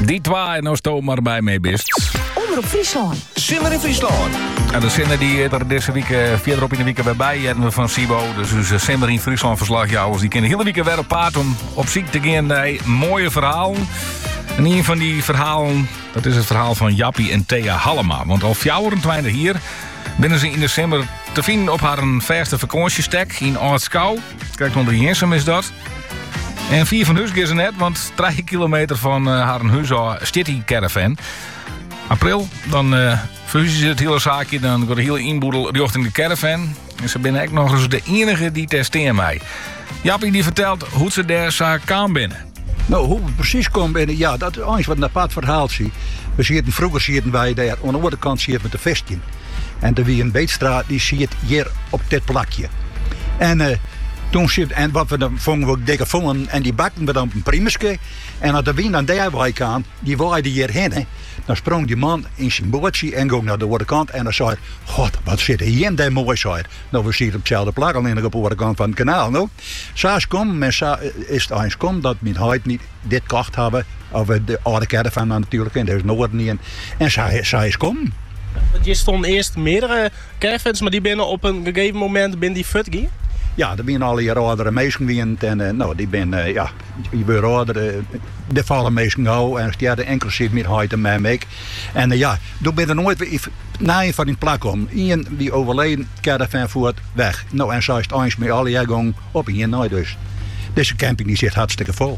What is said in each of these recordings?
Die twee nou stoom maar bij mee best. Omroep Friesland. Simmer in Friesland. En de zinnen die er deze week verderop in de week weer bij hebben van Sibo. Dus Simmer in Friesland verslagjouwers. Die kunnen de hele week weer op paard om op ziek te gaan naar mooie verhalen. En een van die verhalen, dat is het verhaal van Jappie en Thea Hallema. Want al 24 hier binnen ze in december te vinden op haar verste vakantiestek in Oud-Schouw. Kijk, onder Jensum is dat. En 4 van huis gaan ze net, want 3 kilometer van haar huis staat die caravan. April, dan verhuizen ze het hele zaakje, dan gaat de hele inboedel richting de caravan. En ze zijn ook nog eens de enige die testeert mij. Jappie die vertelt hoe ze daar zaak kan binnen. Nou, hoe het precies komt binnen, ja, dat is eens wat een apart verhaal zie. Vroeger zitten wij daar aan de andere kant met de vesting. En er wie een beetstraat die zit hier op dit plakje. En toen zit, en wat we dan vonden we dikke vongen en die bakten we dan op een primuske. En als de wind aan daar wijk aan, die waaide hierheen. Dan sprong die man in zijn bootje en ging naar de andere kant. En dan zei hij, god, wat zit er hier in die mooi zijn. Nou, we zien op hetzelfde plak alleen op de andere kant van het kanaal. Nou, sa's kom, men is het eens kom dat mijn huid niet dit kocht hebben. Of de oude caravan natuurlijk, en daar is nooit niet in. En zij is kom. Want je stond eerst meerdere caravans, maar die binnen op een gegeven moment binnen die futgie. Ja, er zijn al hier oudere mensen gewend en nou, die ben, ja, je wordt ouder, de vallen mensen gauw en ja, de inclusief met huid en mij mee. En ja, toen ben er nooit weer na van die plak om. Iemand die overleden, caravan voert weg. Nou, en zo is het eens met alle jaren op in je nooit dus. Deze camping die zit hartstikke vol.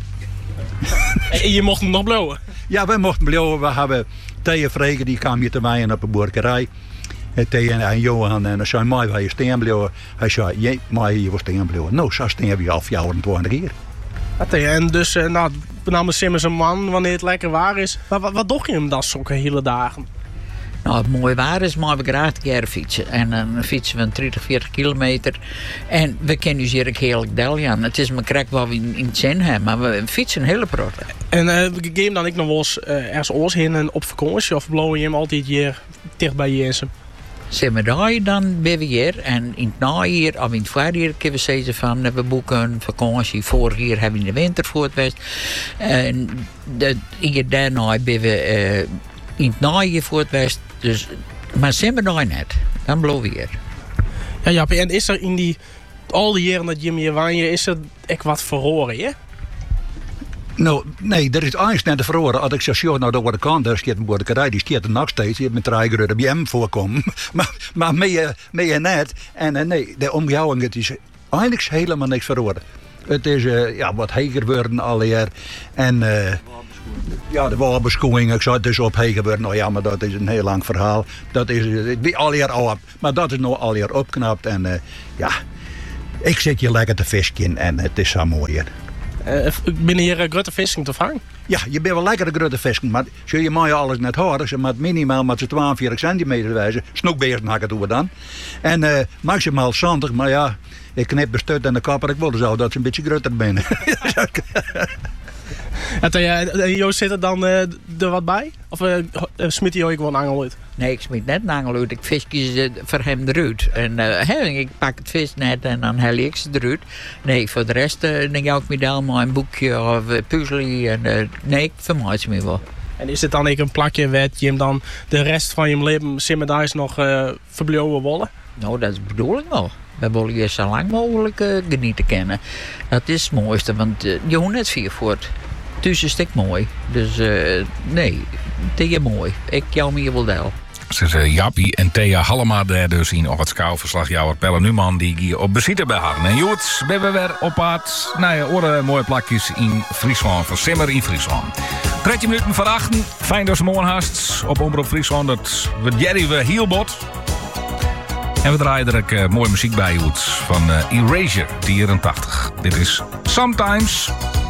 En je mocht hem nog blowen? Ja, wij mochten blowen. We hebben Thea Vregen, die kwam hier te wijnen op een boerderij. Thea en Johan, en dan zei mij, waar je steen bleven? Hij zei, je, maar hier was steen bleven. Nou, zo steen heb je al 24 jaar. En dus, nou, benamelijk Simmers een man, wanneer het lekker waar is. Wat doe je hem dan zulke hele dagen? Nou, het mooi waar is, maar we graag een keer fietsen. En dan fietsen we 30, 40 kilometer. En we kennen dus hier ook heerlijk Deljan. Het is maar krek wat we in het zin hebben, maar we fietsen hele prot. En we gaan dan ik nog wel eens ergens oors heen en op vakantie, of blowen je hem altijd hier dicht bij Jensum? Zijn we daar dan ben we hier. En in het najaar of in het voorjaar kunnen we zeggen van we boeken een vakantie. Vorig jaar hebben we in de winter voor het west. En hier daarna ben we in het najaar voor het west. Dus, maar zijn we daar net. Dan blowen we hier. Ja, Jappie, en is er in die al die jaren dat Jimmy hier woonde, is er echt wat verhoren, hè? Nou, nee, er is eens net te verhoren. Als ik zeg, joh, nou, daar wordt de kant, daar staat een boerderij, die staat er nog steeds. Die heeft met 3 grote bij hem voorkomen. maar meer net. En nee, de omgeving, het is eigenlijk helemaal niks verhoren. Het is ja, wat heger geworden al jaar. En ja, de waterbeschouwing, ik zou het dus op heger geworden. Nou ja, maar dat is een heel lang verhaal. Dat is al jaar op. Maar dat is nou al jaar opknapt. En ja, ik zit hier lekker te visken en het is zo mooi hier. Binnen hier grote visking te vangen? Ja, je bent wel lekker de grote visking, maar zul je mij alles net horen. Ze moet minimaal met z'n 42 centimeter wijzen. Snoekbeesten hakken doen we dan. En maximaal 70, maar ja, ik knip de stut en de kapper. Ik wilde zo dat ze een beetje groter binnen. Joost, zit er dan er wat bij? Of smit hij ook gewoon een angel uit? Nee, ik smit net een angel uit. Ik viskje voor hem eruit. En ik pak het visnet en dan hel ik ze eruit. Nee, voor de rest denk ik ook met allemaal een boekje of puzzel. En nee, ik vermaak ze me wel. En is het dan ook een plakje wat je hem dan de rest van je leven simmerdags nog verblowen willen? Nou, dat is de bedoeling wel. We willen je zo lang mogelijk genieten kennen. Dat is het mooiste, want je hoort net 4 voort. Dus is het mooi. Dus nee, het is mooi. Ik jou me wel deel. Ze zijn Jappie en Thea Hallema daar dus in Oud-Schouw. Verslagjouwer Pelle Numan die hier op bezitter bij hadden. En Joet, ben we weer op het, nou ja, oren mooie plakjes in Friesland. Van Simmer in Friesland. 13 minuten voor 8. Fijn dat ze morgen haast op Omroep Friesland. Dat we Jerry weer hielbot. En we draaien er ook mooie muziek bij, Joet. Van Erasure, die 84. Dit is Sometimes.